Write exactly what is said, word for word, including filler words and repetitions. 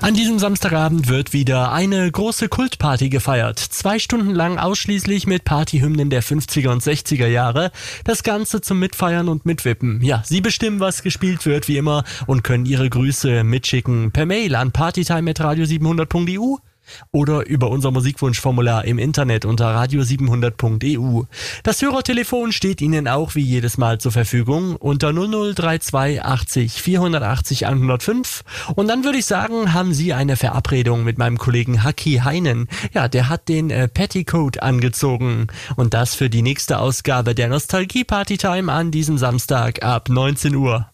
An diesem Samstagabend wird wieder eine große Kultparty gefeiert. Zwei Stunden lang ausschließlich mit Partyhymnen der fünfziger und sechziger Jahre. Das Ganze zum Mitfeiern und Mitwippen. Ja, Sie bestimmen, was gespielt wird, wie immer, und können Ihre Grüße mitschicken per Mail an partytime at radio siebenhundert punkt e u oder über unser Musikwunschformular im Internet unter radio siebenhundert punkt e u. Das Hörertelefon steht Ihnen auch wie jedes Mal zur Verfügung unter null null drei zwei achtzig vierhundertachtzig hundertfünf. Und dann würde ich sagen, haben Sie eine Verabredung mit meinem Kollegen Haki Heinen. Ja, der hat den äh, Petticoat angezogen. Und das für die nächste Ausgabe der Nostalgie Party Time an diesem Samstag ab neunzehn Uhr.